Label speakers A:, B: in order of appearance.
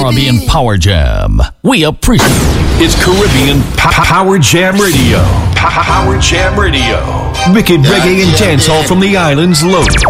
A: Caribbean Power Jam. We appreciate it.
B: It's Caribbean Power Jam Radio. Power Jam Radio. Wicked reggae and dancehall from the islands loaded.